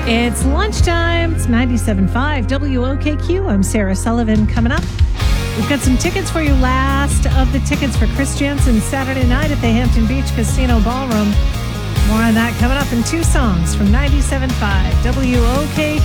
It's lunchtime. It's 97.5 WOKQ. I'm Sarah Sullivan. Coming up, we've got some tickets for you. Last of the tickets for Chris Jensen Saturday night at the Hampton Beach Casino Ballroom. More on that coming up in two songs from 97.5 WOKQ.